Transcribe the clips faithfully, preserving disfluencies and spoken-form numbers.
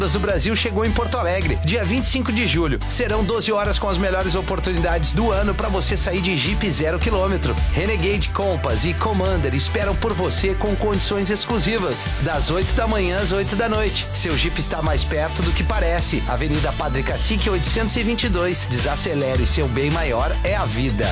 do Brasil chegou em Porto Alegre, dia vinte e cinco de julho. Serão doze horas com as melhores oportunidades do ano para você sair de Jeep zero quilômetro. Renegade, Compass e Commander esperam por você com condições exclusivas, das oito da manhã às oito da noite. Seu Jeep está mais perto do que parece. Avenida Padre Cacique oitocentos e vinte e dois. Desacelere, seu bem maior é a vida.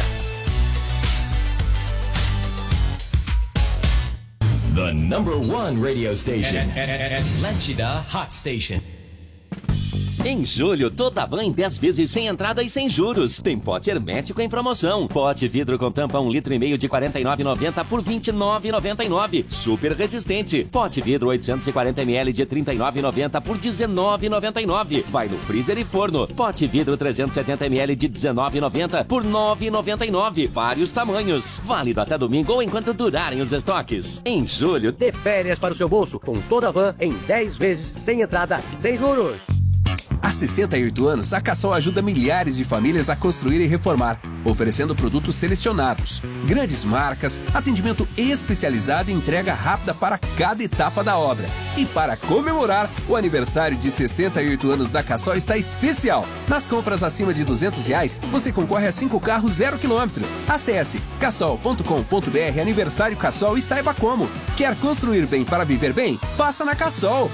The number one radio station. Atlântida Hot Station. Em julho, toda van em dez vezes sem entrada e sem juros. Tem pote hermético em promoção. Pote vidro com tampa um litro e meio de quarenta e nove reais e noventa centavos por vinte e nove reais e noventa e nove centavos. Super resistente. Pote vidro oitocentos e quarenta mililitros de trinta e nove reais e noventa centavos por dezenove reais e noventa e nove centavos. Vai no freezer e forno. Pote vidro trezentos e setenta mililitros de dezenove reais e noventa centavos por nove reais e noventa e nove centavos. Vários tamanhos. Válido até domingo ou enquanto durarem os estoques. Em julho, dê férias para o seu bolso com toda a van em dez vezes sem entrada e sem juros. Há sessenta e oito anos, a Cassol ajuda milhares de famílias a construir e reformar, oferecendo produtos selecionados, grandes marcas, atendimento especializado e entrega rápida para cada etapa da obra. E para comemorar, o aniversário de sessenta e oito anos da Cassol está especial. Nas compras acima de duzentos reais, você concorre a cinco carros zero quilômetro. Acesse cassol ponto com ponto br aniversário Cassol e saiba como. Quer construir bem para viver bem? Passa na Cassol.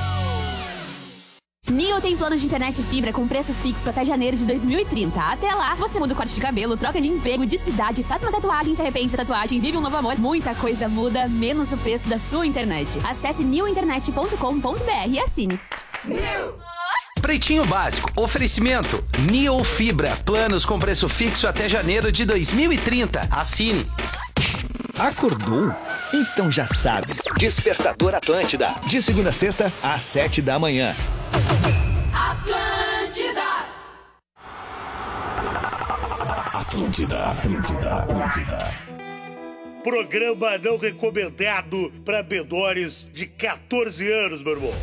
Neo tem planos de internet fibra com preço fixo até janeiro de dois mil e trinta. Até lá, você muda o corte de cabelo, troca de emprego, de cidade, faz uma tatuagem, se arrepende da tatuagem, vive um novo amor. Muita coisa muda, menos o preço da sua internet. Acesse neo internet ponto com ponto br e assine. Neo. Pretinho Básico, oferecimento Neo Fibra, planos com preço fixo até janeiro de dois mil e trinta. Assine. Acordou? Então já sabe. Despertador Atlântida, de segunda a sexta, às sete da manhã. Atlântida. Atlântida, Atlântida, Atlântida. Programa não recomendado para menores de quatorze anos, meu irmão.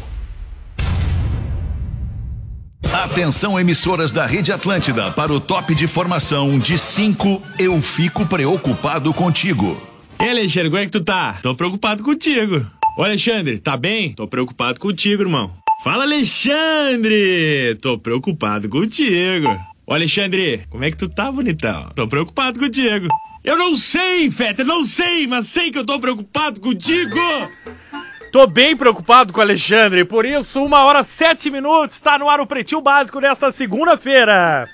Atenção, emissoras da Rede Atlântida, para o top de formação de cinco. Eu fico preocupado contigo. E Alexandre, como é que tu tá? Tô preocupado contigo. Ô Alexandre, tá bem? Tô preocupado contigo, irmão. Fala, Alexandre! Tô preocupado contigo. Ô Alexandre, como é que tu tá, bonitão? Tô preocupado contigo. Eu não sei, Feta, não sei, mas sei que eu tô preocupado contigo. Tô bem preocupado com o Alexandre, por isso, uma hora sete minutos, tá no ar o Pretinho Básico nesta segunda-feira.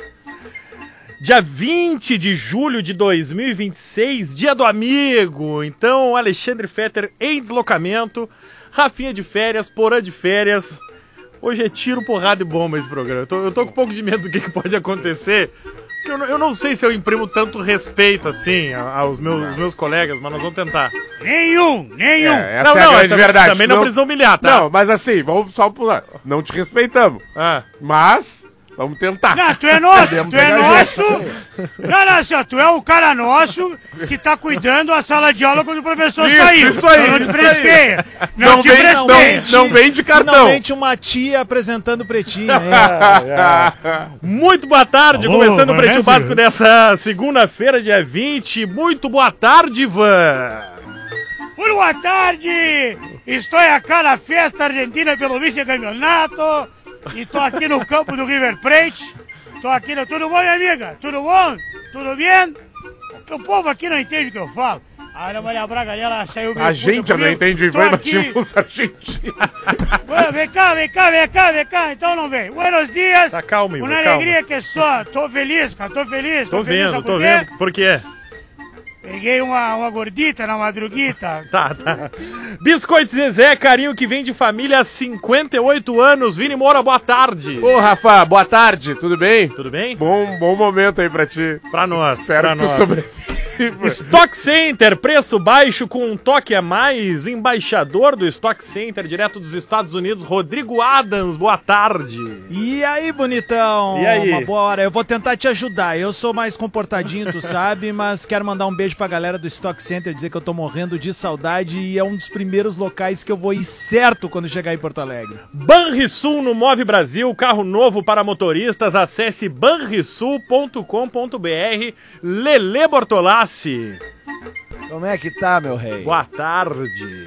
Dia vinte de julho de dois mil e vinte e seis, dia do amigo. Então, Alexandre Fetter em deslocamento, Rafinha de férias, Porã de férias. Hoje é tiro, porrada e bomba esse programa. Eu tô, eu tô com um pouco de medo do que, que pode acontecer. Eu, eu não sei se eu imprimo tanto respeito assim aos meus, meus colegas, mas nós vamos tentar. Nenhum, nenhum. É, essa não, é a não, grande também, verdade. Também não, não precisa humilhar, tá? Não, mas assim, vamos só pular. Não te respeitamos. Ah. Mas... vamos tentar. Não, tu é nosso, tu é nosso. Não, não, senhor, tu é o cara nosso que tá cuidando a sala de aula quando o professor isso, saiu. Isso aí, não te prestei. Não, não te vem, prestei. Não, não vem de cartão. Finalmente uma tia apresentando o Pretinho. É, é. Muito boa tarde, Alô, começando o Pretinho Básico dessa segunda-feira, dia vinte. Muito boa tarde, Ivan. Muito boa tarde. Estou aqui na festa argentina pelo vice-campeonato. E tô aqui no campo do River Plate. Tô aqui no... Tudo bom, minha amiga? Tudo bom? Tudo bem? O povo aqui não entende o que eu falo. A Ana Maria Braga, ela saiu... A gente não entende, vai bater uns argentinos. Vem cá, vem cá, vem cá, vem cá. Então não vem. Buenos dias. Tá calmo, Ivo, uma alegria que só. Tô feliz, cara, tô feliz. Tô, tô feliz, vendo, tô vendo. Por quê? Peguei uma, uma gordita na madruguita. Tá, tá. Biscoito Zezé, carinho que vem de família há cinquenta e oito anos. Vini Moura, boa tarde. Ô, Rafa, boa tarde, tudo bem? Tudo bem? Bom, bom momento aí pra ti. Pra nós. Espero pra que tu nós. sobreviva. Stock Center, preço baixo com um toque a mais. Embaixador do Stock Center, direto dos Estados Unidos, Rodrigo Adams, boa tarde. E aí, bonitão? E aí? Uma boa hora. Eu vou tentar te ajudar. Eu sou mais comportadinho, tu sabe, mas quero mandar um beijo pra galera do Stock Center, dizer que eu tô morrendo de saudade e é um dos primeiros locais que eu vou ir certo quando chegar em Porto Alegre. Banrisul no Move Brasil, carro novo para motoristas. Acesse banrisul ponto com ponto br. Lelê Bortolassi. Como é que tá, meu rei? Boa tarde.